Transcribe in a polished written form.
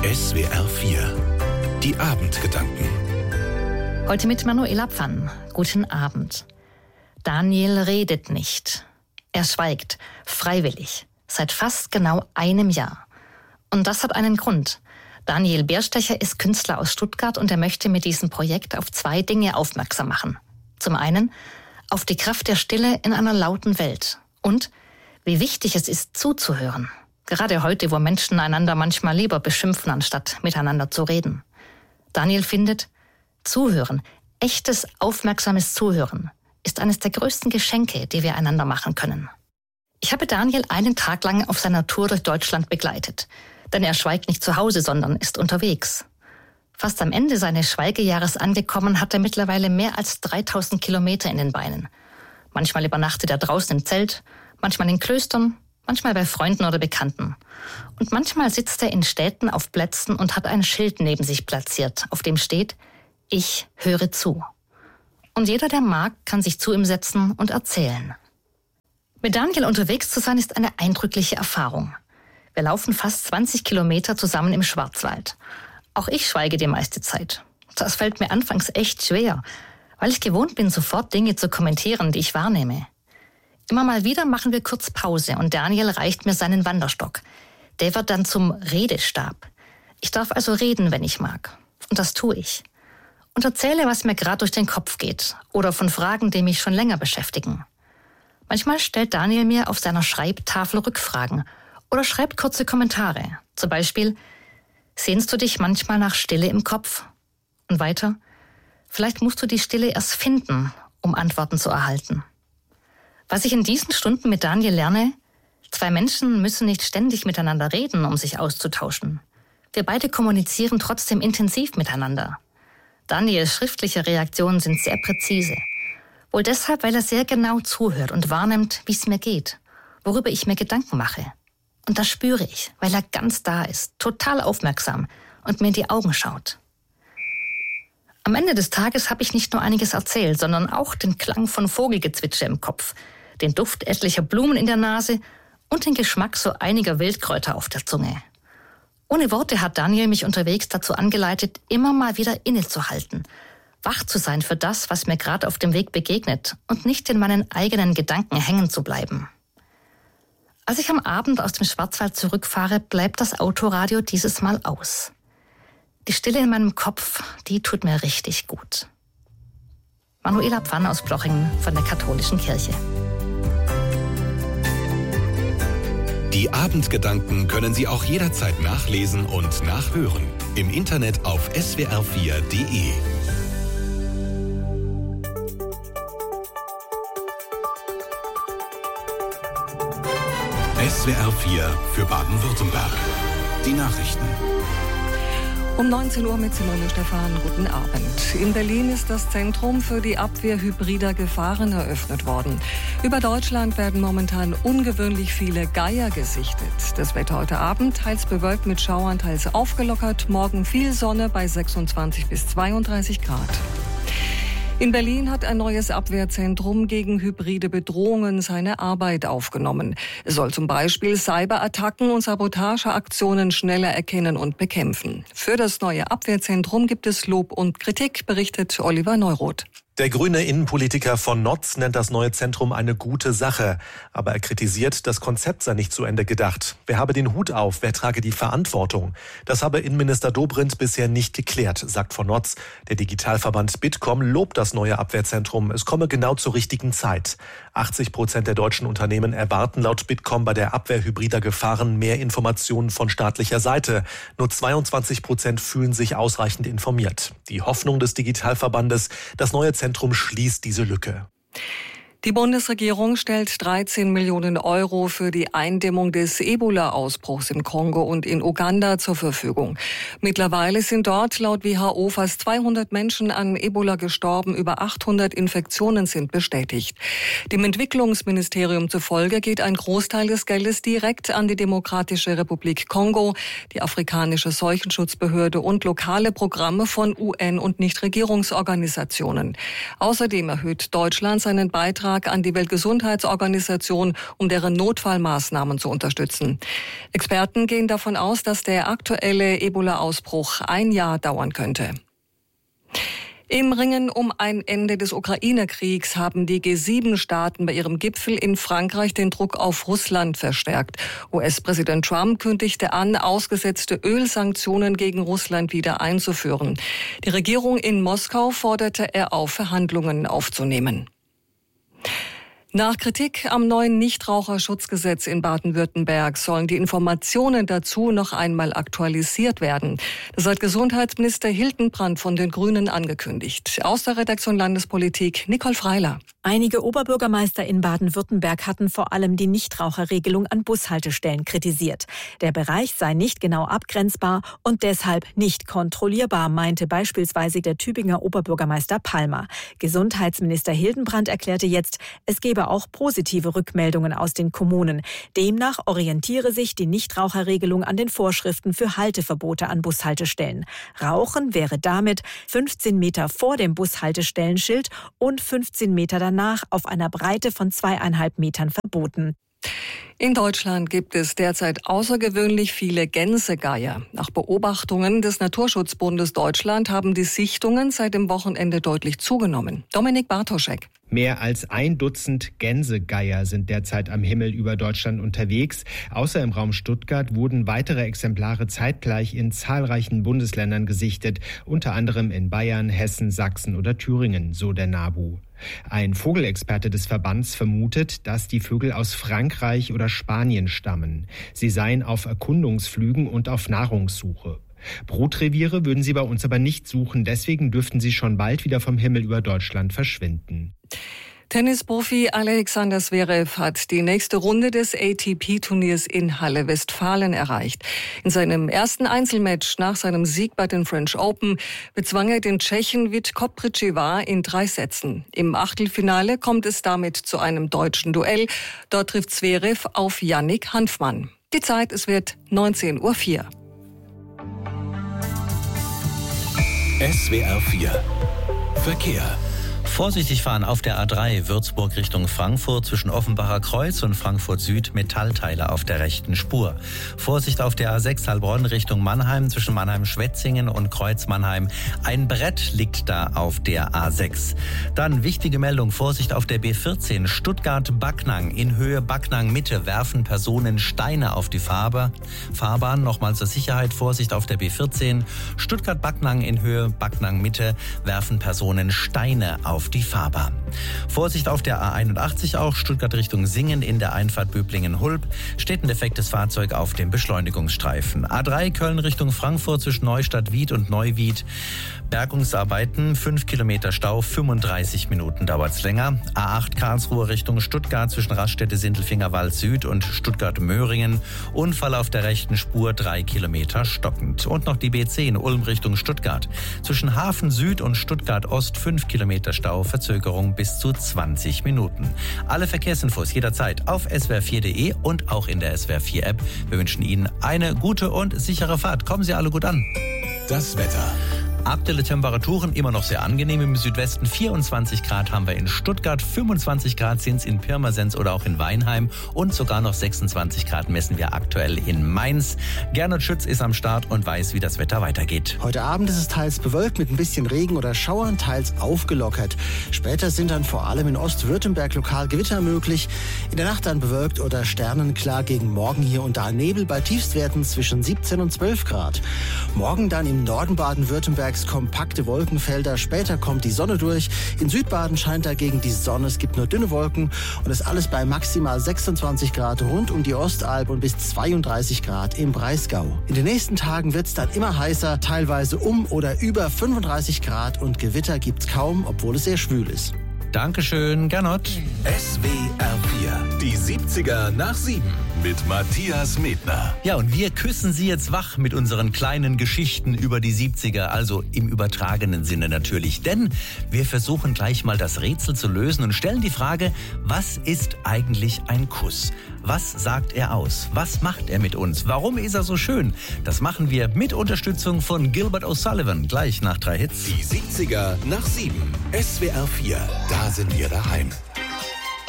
SWR 4. Die Abendgedanken. Heute mit Manuela Pfann. Guten Abend. Daniel redet nicht. Er schweigt, freiwillig, seit fast genau einem Jahr. Und das hat einen Grund. Daniel Bärstecher ist Künstler aus Stuttgart und er möchte mit diesem Projekt auf 2 Dinge aufmerksam machen. Zum einen auf die Kraft der Stille in einer lauten Welt und wie wichtig es ist, zuzuhören. Gerade heute, wo Menschen einander manchmal lieber beschimpfen, anstatt miteinander zu reden. Daniel findet, Zuhören, echtes, aufmerksames Zuhören, ist eines der größten Geschenke, die wir einander machen können. Ich habe Daniel einen Tag lang auf seiner Tour durch Deutschland begleitet. Denn er schweigt nicht zu Hause, sondern ist unterwegs. Fast am Ende seines Schweigejahres angekommen, hat er mittlerweile mehr als 3000 Kilometer in den Beinen. Manchmal übernachtet er draußen im Zelt, manchmal in Klöstern, manchmal bei Freunden oder Bekannten. Und manchmal sitzt er in Städten auf Plätzen und hat ein Schild neben sich platziert, auf dem steht: Ich höre zu. Und jeder, der mag, kann sich zu ihm setzen und erzählen. Mit Daniel unterwegs zu sein, ist eine eindrückliche Erfahrung. Wir laufen fast 20 Kilometer zusammen im Schwarzwald. Auch ich schweige die meiste Zeit. Das fällt mir anfangs echt schwer, weil ich gewohnt bin, sofort Dinge zu kommentieren, die ich wahrnehme. Immer mal wieder machen wir kurz Pause und Daniel reicht mir seinen Wanderstock. Der wird dann zum Redestab. Ich darf also reden, wenn ich mag. Und das tue ich. Und erzähle, was mir gerade durch den Kopf geht oder von Fragen, die mich schon länger beschäftigen. Manchmal stellt Daniel mir auf seiner Schreibtafel Rückfragen oder schreibt kurze Kommentare. Zum Beispiel: Sehnst du dich manchmal nach Stille im Kopf? Und weiter: Vielleicht musst du die Stille erst finden, um Antworten zu erhalten. Was ich in diesen Stunden mit Daniel lerne: 2 Menschen müssen nicht ständig miteinander reden, um sich auszutauschen. Wir beide kommunizieren trotzdem intensiv miteinander. Daniels schriftliche Reaktionen sind sehr präzise. Wohl deshalb, weil er sehr genau zuhört und wahrnimmt, wie es mir geht, worüber ich mir Gedanken mache. Und das spüre ich, weil er ganz da ist, total aufmerksam und mir in die Augen schaut. Am Ende des Tages habe ich nicht nur einiges erzählt, sondern auch den Klang von Vogelgezwitscher im Kopf, den Duft etlicher Blumen in der Nase und den Geschmack so einiger Wildkräuter auf der Zunge. Ohne Worte hat Daniel mich unterwegs dazu angeleitet, immer mal wieder innezuhalten, wach zu sein für das, was mir gerade auf dem Weg begegnet und nicht in meinen eigenen Gedanken hängen zu bleiben. Als ich am Abend aus dem Schwarzwald zurückfahre, bleibt das Autoradio dieses Mal aus. Die Stille in meinem Kopf, die tut mir richtig gut. Manuela Pfann aus Plochingen von der Katholischen Kirche. Die Abendgedanken können Sie auch jederzeit nachlesen und nachhören. Im Internet auf swr4.de. SWR 4 für Baden-Württemberg. Die Nachrichten. Um 19 Uhr mit Simone Stephan. Guten Abend. In Berlin ist das Zentrum für die Abwehr hybrider Gefahren eröffnet worden. Über Deutschland werden momentan ungewöhnlich viele Geier gesichtet. Das Wetter heute Abend teils bewölkt mit Schauern, teils aufgelockert. Morgen viel Sonne bei 26 bis 32 Grad. In Berlin hat ein neues Abwehrzentrum gegen hybride Bedrohungen seine Arbeit aufgenommen. Es soll zum Beispiel Cyberattacken und Sabotageaktionen schneller erkennen und bekämpfen. Für das neue Abwehrzentrum gibt es Lob und Kritik, berichtet Oliver Neuroth. Der grüne Innenpolitiker von Notz nennt das neue Zentrum eine gute Sache. Aber er kritisiert, das Konzept sei nicht zu Ende gedacht. Wer habe den Hut auf? Wer trage die Verantwortung? Das habe Innenminister Dobrindt bisher nicht geklärt, sagt von Notz. Der Digitalverband Bitkom lobt das neue Abwehrzentrum. Es komme genau zur richtigen Zeit. 80% der deutschen Unternehmen erwarten laut Bitkom bei der Abwehr hybrider Gefahren mehr Informationen von staatlicher Seite. Nur 22% fühlen sich ausreichend informiert. Die Hoffnung des Digitalverbandes, das neue Zentrum schließt diese Lücke. Die Bundesregierung stellt 13 Millionen Euro für die Eindämmung des Ebola-Ausbruchs im Kongo und in Uganda zur Verfügung. Mittlerweile sind dort laut WHO fast 200 Menschen an Ebola gestorben, über 800 Infektionen sind bestätigt. Dem Entwicklungsministerium zufolge geht ein Großteil des Geldes direkt an die Demokratische Republik Kongo, die afrikanische Seuchenschutzbehörde und lokale Programme von UN- und Nichtregierungsorganisationen. Außerdem erhöht Deutschland seinen Beitrag Auftrag an die Weltgesundheitsorganisation, um deren Notfallmaßnahmen zu unterstützen. Experten gehen davon aus, dass der aktuelle Ebola-Ausbruch ein Jahr dauern könnte. Im Ringen um ein Ende des Ukraine-Kriegs haben die G7-Staaten bei ihrem Gipfel in Frankreich den Druck auf Russland verstärkt. US-Präsident Trump kündigte an, ausgesetzte Ölsanktionen gegen Russland wieder einzuführen. Die Regierung in Moskau forderte er auf, Verhandlungen aufzunehmen. Nach Kritik am neuen Nichtraucherschutzgesetz in Baden-Württemberg sollen die Informationen dazu noch einmal aktualisiert werden. Das hat Gesundheitsminister Hildenbrand von den Grünen angekündigt. Aus der Redaktion Landespolitik Nicole Freiler. Einige Oberbürgermeister in Baden-Württemberg hatten vor allem die Nichtraucherregelung an Bushaltestellen kritisiert. Der Bereich sei nicht genau abgrenzbar und deshalb nicht kontrollierbar, meinte beispielsweise der Tübinger Oberbürgermeister Palmer. Gesundheitsminister Hildenbrand erklärte jetzt, es gebe auch positive Rückmeldungen aus den Kommunen. Demnach orientiere sich die Nichtraucherregelung an den Vorschriften für Halteverbote an Bushaltestellen. Rauchen wäre damit 15 Meter vor dem Bushaltestellenschild und 15 Meter danach auf einer Breite von 2,5 Metern verboten. In Deutschland gibt es derzeit außergewöhnlich viele Gänsegeier. Nach Beobachtungen des Naturschutzbundes Deutschland haben die Sichtungen seit dem Wochenende deutlich zugenommen. Dominik Bartoschek. Mehr als 1 Dutzend Gänsegeier sind derzeit am Himmel über Deutschland unterwegs. Außer im Raum Stuttgart wurden weitere Exemplare zeitgleich in zahlreichen Bundesländern gesichtet, unter anderem in Bayern, Hessen, Sachsen oder Thüringen, so der NABU. Ein Vogelexperte des Verbands vermutet, dass die Vögel aus Frankreich oder Spanien stammen. Sie seien auf Erkundungsflügen und auf Nahrungssuche. Brutreviere würden sie bei uns aber nicht suchen, deswegen dürften sie schon bald wieder vom Himmel über Deutschland verschwinden. Tennisprofi Alexander Zverev hat die nächste Runde des ATP-Turniers in Halle Westfalen erreicht. In seinem ersten Einzelmatch nach seinem Sieg bei den French Open bezwang er den Tschechen Vít Kopričevar in 3 Sätzen. Im Achtelfinale kommt es damit zu einem deutschen Duell. Dort trifft Zverev auf Yannick Hanfmann. Die Zeit, es wird 19:04 Uhr. SWR 4 Verkehr. Vorsichtig fahren auf der A3 Würzburg Richtung Frankfurt zwischen Offenbacher Kreuz und Frankfurt Süd, Metallteile auf der rechten Spur. Vorsicht auf der A6 Heilbronn Richtung Mannheim zwischen Mannheim-Schwetzingen und Kreuz Mannheim. Ein Brett liegt da auf der A6. Dann wichtige Meldung, Vorsicht auf der B14 Stuttgart-Backnang. In Höhe Backnang-Mitte werfen Personen Steine auf die Fahrbahn. Nochmal zur Sicherheit, Vorsicht auf der B14 Stuttgart-Backnang. In Höhe Backnang-Mitte werfen Personen Steine auf die Fahrbahn. Vorsicht auf der A81 auch, Stuttgart Richtung Singen in der Einfahrt Böblingen-Hulb. Steht ein defektes Fahrzeug auf dem Beschleunigungsstreifen. A3 Köln Richtung Frankfurt zwischen Neustadt-Wied und Neuwied. Bergungsarbeiten, 5 Kilometer Stau, 35 Minuten dauert's länger. A8 Karlsruhe Richtung Stuttgart zwischen Raststätte-Sindelfingerwald Süd und Stuttgart-Möhringen. Unfall auf der rechten Spur, 3 Kilometer stockend. Und noch die B10 Ulm Richtung Stuttgart. Zwischen Hafen Süd und Stuttgart Ost 5 Kilometer Stau, Verzögerung bis zu 20 Minuten. Alle Verkehrsinfos jederzeit auf swr4.de und auch in der SWR4 App. Wir wünschen Ihnen eine gute und sichere Fahrt. Kommen Sie alle gut an. Das Wetter. Aktuelle Temperaturen immer noch sehr angenehm. Im Südwesten 24 Grad haben wir in Stuttgart, 25 Grad sind es in Pirmasens oder auch in Weinheim und sogar noch 26 Grad messen wir aktuell in Mainz. Gernot Schütz ist am Start und weiß, wie das Wetter weitergeht. Heute Abend ist es teils bewölkt mit ein bisschen Regen oder Schauern, teils aufgelockert. Später sind dann vor allem in Ostwürttemberg lokal Gewitter möglich. In der Nacht dann bewölkt oder sternenklar, gegen Morgen hier und da Nebel bei Tiefstwerten zwischen 17 und 12 Grad. Morgen dann im Norden Baden-Württembergs kompakte Wolkenfelder. Später kommt die Sonne durch. In Südbaden scheint dagegen die Sonne. Es gibt nur dünne Wolken und das alles bei maximal 26 Grad rund um die Ostalb und bis 32 Grad im Breisgau. In den nächsten Tagen wird es dann immer heißer, teilweise um oder über 35 Grad und Gewitter gibt's kaum, obwohl es sehr schwül ist. Dankeschön, Gernot. SWR 4, die 70er nach 7 mit Matthias Medner. Ja, und wir küssen Sie jetzt wach mit unseren kleinen Geschichten über die 70er, also im übertragenen Sinne natürlich. Denn wir versuchen gleich mal das Rätsel zu lösen und stellen die Frage, was ist eigentlich ein Kuss? Was sagt er aus? Was macht er mit uns? Warum ist er so schön? Das machen wir mit Unterstützung von Gilbert O'Sullivan, gleich nach 3 Hits. Die 70er nach 7. SWR 4, da sind wir daheim.